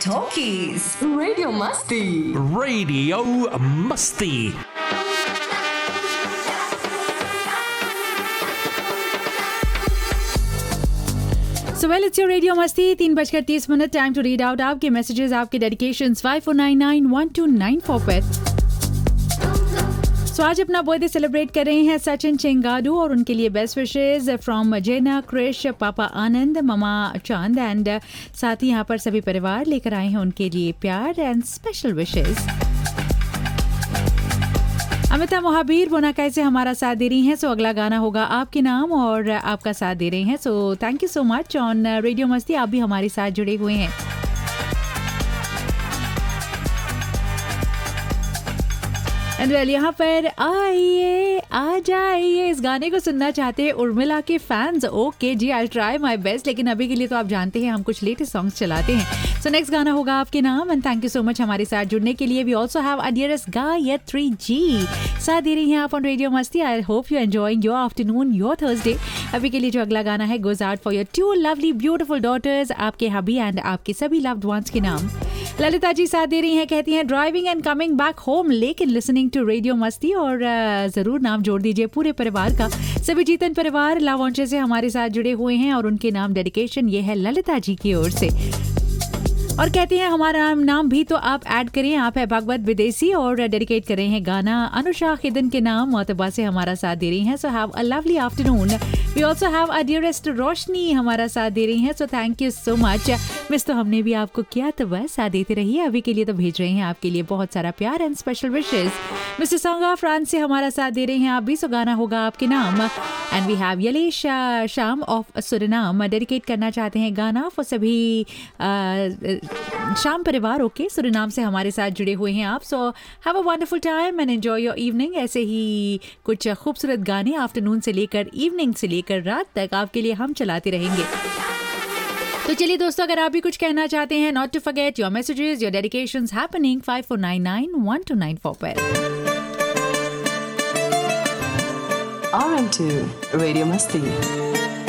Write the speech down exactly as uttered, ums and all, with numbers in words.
Talkies, Radio Masti. Radio Masti. So well, it's your Radio Masti. तीन बजकर तीस minute. Time to read out आपके messages, आपके dedications five four nine nine one two nine four पर. So आज अपना birthday celebrate कर रहे हैं सचिन चेंगाडू और उनके लिए बेस्ट विशेस फ्रॉम जेना, क्रिश, पापा आनंद, ममा चांद एंड साथ ही यहाँ पर सभी परिवार लेकर आए हैं उनके लिए प्यार and special wishes. Amita Mohabir बोनाकाई से हमारा साथ दे रही हैं. सो अगला गाना होगा आपके नाम और आपका साथ दे रहे हैं. So thank you so much on radio मस्ती. आप भी हमारे साथ जुड़े हुए हैं. एंड वेल यहाँ पर आइए आ जाइए इस गाने को सुनना चाहते हैं उर्मिला के fans. Okay ji, I try my best. लेकिन अभी के लिए तो आप जानते हैं हम कुछ लेटेस्ट सॉन्ग्स चलाते हैं. सो नेक्स्ट गाना होगा आपके नाम and thank you so much हमारे साथ जुड़ने के लिए. We also have a dearest Gayatri ji साथ दे रही हैं आप ऑन रेडियो मस्ती. I hope you enjoying your afternoon, your Thursday. अभी के लिए जो अगला गाना है goes out for your to lovely beautiful daughters, आपके हबी एंड आपके सभी लव्ड वंस के नाम. ललिता जी साथ दे रही हैं, कहती हैं driving and coming back home लेकिन लिसनिंग टू रेडियो मस्ती. और जरूर नाम जोड़ दीजिए पूरे परिवार का. सभी जीतन परिवार लावंचे से हमारे साथ जुड़े हुए हैं और उनके नाम डेडिकेशन ये है ललिता जी की ओर से. और कहती हैं हमारा नाम भी तो आप ऐड करें. आप है भागवत विदेशी और डेडिकेट कर रहे हैं गाना अनुषा खिदन के नाम मोतबा से हमारा साथ दे रही हैं. So have a lovely afternoon. We also have a dearest रोशनी हमारा साथ दे रही हैं. So thank you so much. Miss तो हमने भी आपको किया तो बस साथ देते रहिए. अभी के लिए तो भेज रहे हैं आपके लिए बहुत सारा प्यार and special wishes. Mister Sanga France से हमारा साथ दे रहे हैं आप भी. सो गाना होगा आपके नाम एंड वी हैव यलेश शाम ऑफ सुरनाम डेडिकेट करना चाहते हैं गाना फॉर सभी शाम परिवार. ओके, सुरनाम से हमारे साथ जुड़े हुए हैं आप. So have a wonderful time and enjoy your evening. ऐसे ही कुछ खूबसूरत गाने आफ्टरनून से लेकर इवनिंग से लेकर रात तक आपके लिए हम चलाते रहेंगे. तो चलिए दोस्तों, अगर आप भी कुछ कहना चाहते हैं, not to forget your messages, your dedications happening five four nine nine one two nine four पर. R M two, Radio Masti.